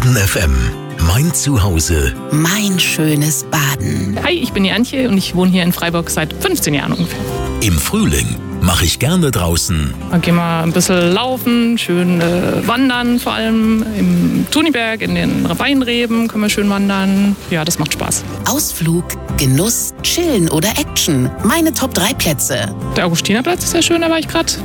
Baden FM. Mein Zuhause. Mein schönes Baden. Hi, ich bin die Antje und ich wohne hier in Freiburg seit 15 Jahren ungefähr. Im Frühling mache ich gerne draußen. Dann gehen wir ein bisschen laufen, schön wandern, vor allem im Tuniberg, in den Weinreben können wir schön wandern. Ja, das macht Spaß. Ausflug, Genuss, Chillen oder Action. Meine Top 3 Plätze. Der Augustinerplatz ist sehr schön, da war ich gerade.